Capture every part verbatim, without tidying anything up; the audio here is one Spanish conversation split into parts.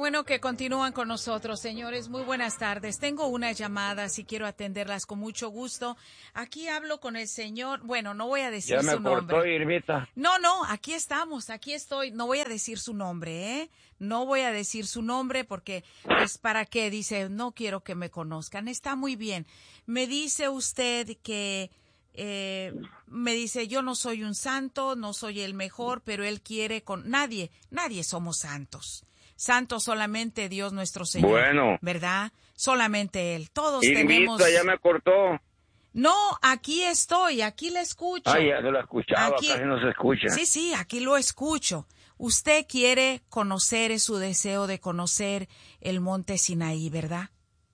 bueno que continúan con nosotros, señores. Muy buenas tardes. Tengo una llamada, si quiero atenderlas con mucho gusto. Aquí hablo con el señor, bueno, no voy a decir ya su me cortó, nombre. Irmita. No, no, aquí estamos, aquí estoy. No voy a decir su nombre, ¿eh? No voy a decir su nombre porque, pues, ¿para qué? Dice, no quiero que me conozcan. Está muy bien. Me dice usted que, eh, me dice, yo no soy un santo, no soy el mejor, pero él quiere con nadie, nadie somos santos. Santo solamente Dios nuestro Señor, Bueno. ¿verdad? Solamente Él. Todos Irmita, tenemos... ya me cortó. No, aquí estoy, aquí le escucho. Ay, ya se lo escuchaba, Aquí... casi no se escucha. Sí, sí, aquí lo escucho. Usted quiere conocer, es su deseo de conocer el monte Sinaí, ¿verdad?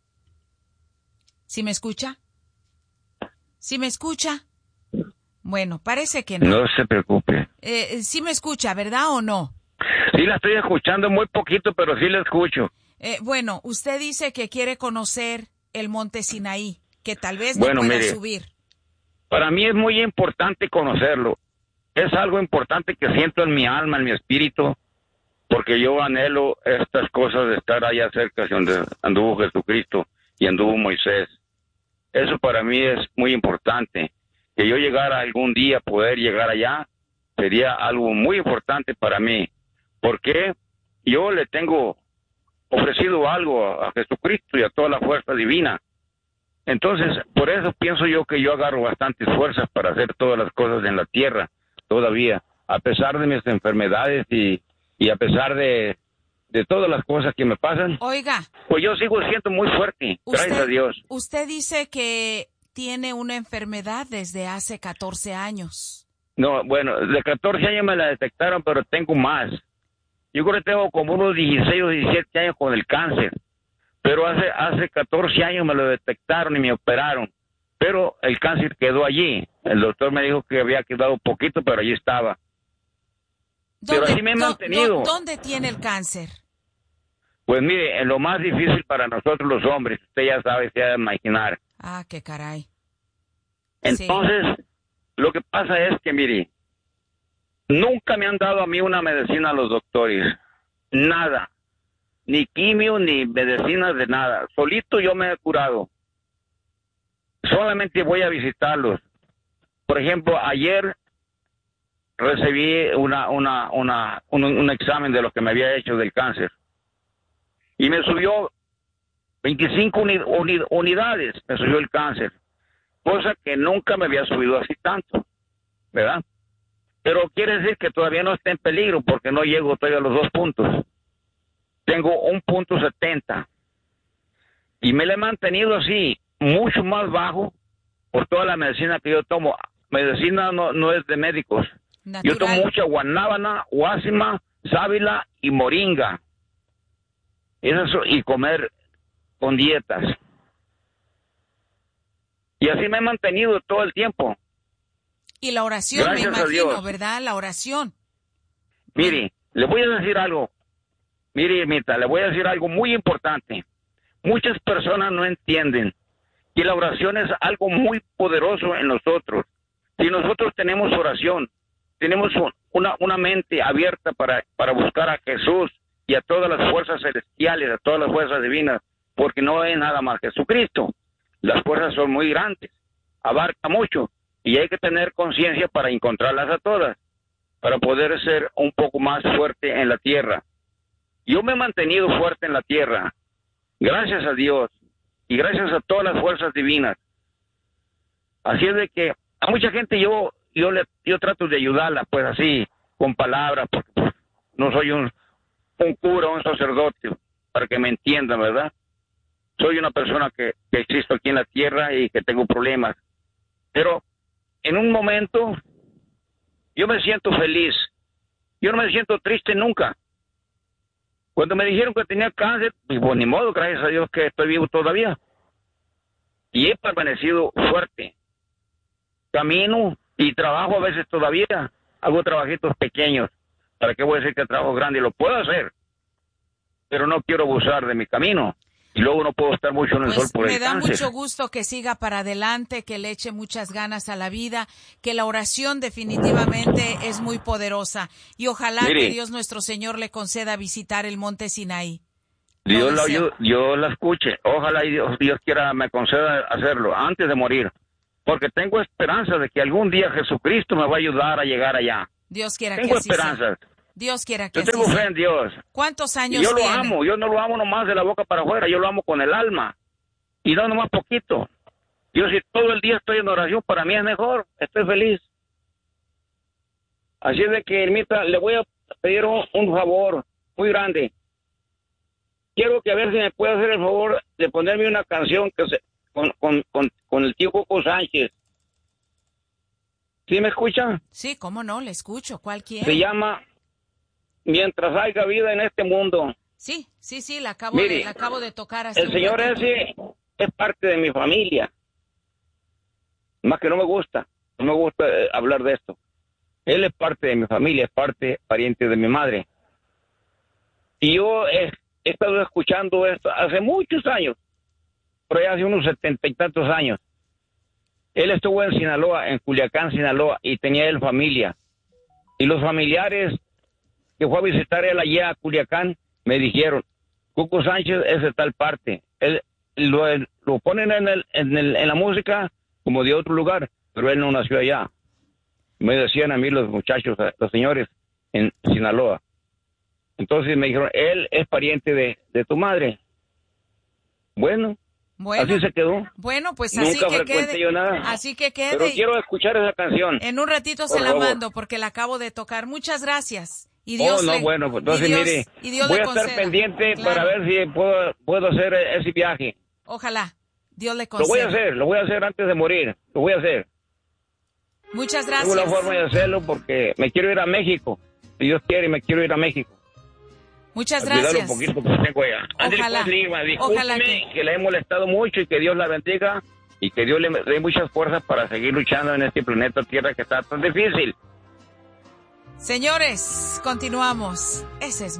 ¿Sí me escucha? ¿Sí me escucha? Bueno, parece que no. No se preocupe. Eh, ¿Sí me escucha, verdad o no? Sí, la estoy escuchando muy poquito, pero sí la escucho. Eh, bueno, usted dice que quiere conocer el monte Sinaí, que tal vez no Bueno, pueda mire, subir. Para mí es muy importante conocerlo. Es algo importante que siento en mi alma, en mi espíritu, porque yo anhelo estas cosas de estar allá cerca donde anduvo Jesucristo y anduvo Moisés. Eso para mí es muy importante. Que yo llegara algún día a poder llegar allá sería algo muy importante para mí. Porque yo le tengo ofrecido algo a, a Jesucristo y a toda la fuerza divina. Entonces, por eso pienso yo que yo agarro bastantes fuerzas para hacer todas las cosas en la tierra, todavía, a pesar de mis enfermedades y, y a pesar de, de todas las cosas que me pasan. Oiga. Pues yo sigo siendo muy fuerte, usted, gracias a Dios. Usted dice que tiene una enfermedad desde hace catorce años. No, bueno, de catorce años me la detectaron, pero tengo más. Yo creo que tengo como unos dieciséis o diecisiete años con el cáncer. Pero hace hace catorce años me lo detectaron y me operaron. Pero el cáncer quedó allí. El doctor me dijo que había quedado poquito, pero allí estaba. Pero así me he mantenido. ¿Dónde tiene el cáncer? Pues mire, en lo más difícil para nosotros los hombres, usted ya sabe, se ha de imaginar. Ah, qué caray. Entonces, sí. Lo que pasa es que, mire, nunca me han dado a mí una medicina a los doctores. Nada. Ni quimio, ni medicinas de nada. Solito yo me he curado. Solamente voy a visitarlos. Por ejemplo, ayer recibí una, una, una, un, un examen de lo que me había hecho del cáncer. Y me subió veinticinco uni, uni, unidades, me subió el cáncer. Cosa que nunca me había subido así tanto, ¿verdad? Pero quiere decir que todavía no está en peligro porque no llego todavía a los dos puntos. Tengo un punto setenta. Y me lo he mantenido así, mucho más bajo, por toda la medicina que yo tomo. Medicina no, no es de médicos. Natural. Yo tomo mucha guanábana, guásima, sábila y moringa. Eso, y comer con dietas. Y así me he mantenido todo el tiempo. Y la oración, gracias, me imagino, ¿verdad? La oración. Mire, le voy a decir algo. Mire, Irmita, le voy a decir algo muy importante. Muchas personas no entienden que la oración es algo muy poderoso en nosotros. Si nosotros tenemos oración, tenemos una, una mente abierta para, para buscar a Jesús y a todas las fuerzas celestiales, a todas las fuerzas divinas, porque no es nada más Jesucristo. Las fuerzas son muy grandes, abarca mucho, y hay que tener conciencia para encontrarlas a todas, para poder ser un poco más fuerte en la tierra. Yo me he mantenido fuerte en la tierra, gracias a Dios, y gracias a todas las fuerzas divinas. Así es de que a mucha gente yo yo le yo trato de ayudarla, pues así, con palabras, porque pues, no soy un, un cura, un sacerdote, para que me entiendan, ¿verdad? Soy una persona que, que existo aquí en la tierra y que tengo problemas. Pero en un momento yo me siento feliz. Yo no me siento triste nunca. Cuando me dijeron que tenía cáncer, pues ni modo, gracias a Dios que estoy vivo todavía. Y he permanecido fuerte. Camino y trabajo a veces todavía. Hago trabajitos pequeños. ¿Para qué voy a decir que trabajo grande? Lo puedo hacer. Pero no quiero abusar de mi camino. Y luego no puedo estar mucho en el pues sol por el me da cáncer. Mucho gusto que siga para adelante, que le eche muchas ganas a la vida, que la oración definitivamente es muy poderosa. Y ojalá Mire, que Dios nuestro Señor le conceda visitar el monte Sinaí. Dios la, Dios la escuche. Ojalá y Dios, Dios quiera me conceda hacerlo antes de morir. Porque tengo esperanza de que algún día Jesucristo me va a ayudar a llegar allá. Dios quiera tengo que así esperanzas. sea. Dios quiera que yo tengo así fe sea. en Dios. ¿Cuántos años y yo tiene? lo amo. Yo no lo amo nomás de la boca para afuera. Yo lo amo con el alma. Y no nomás poquito. Yo si todo el día estoy en oración, para mí es mejor. Estoy feliz. Así es de que, Ermita, le voy a pedir un, un favor muy grande. Quiero que a ver si me puede hacer el favor de ponerme una canción que se, con, con, con, con el tío Coco Sánchez. ¿Sí me escucha? Sí, cómo no, le escucho. ¿Cuál quiere? Se llama Mientras haya vida en este mundo. Sí, sí, sí, la acabo, Mire, de, la acabo de tocar hace el un señor ratito. ese es parte de mi familia. Más que no me gusta, no me gusta eh, hablar de esto. Él es parte de mi familia, es parte, pariente de mi madre. Y yo he, he estado escuchando esto hace muchos años, por ahí hace unos setenta y tantos años. Él estuvo en Sinaloa, en Culiacán, Sinaloa, y tenía él familia. Y los familiares que fue a visitar él allá a Culiacán me dijeron, Coco Sánchez es de tal parte. Él lo, lo ponen en, el, en, el, en la música como de otro lugar, pero él no nació allá. Me decían a mí los muchachos, los señores en Sinaloa. Entonces me dijeron, él es pariente de, de tu madre. Bueno, bueno, así se quedó. Bueno, pues Nunca así que frecuenté quede. yo nada. Así que quede. Pero quiero escuchar esa canción. En un ratito se la favor. mando porque la acabo de tocar. Muchas gracias. Y Dios oh, no, le, bueno, pues entonces Dios, mire, y Dios voy le a estar conceda. pendiente Claro. para ver si puedo, puedo hacer ese viaje. Ojalá, Dios le conceda. Lo voy a hacer, lo voy a hacer antes de morir, lo voy a hacer. Muchas gracias. Tengo la forma de hacerlo porque me quiero ir a México. Si Dios quiere, me quiero ir a México. Muchas gracias. Un poquito que tengo allá. Ojalá, Andrés Lima, ojalá que... que... que le he molestado mucho y que Dios la bendiga y que Dios le dé muchas fuerzas para seguir luchando en este planeta Tierra que está tan difícil. Señores, continuamos. Ese es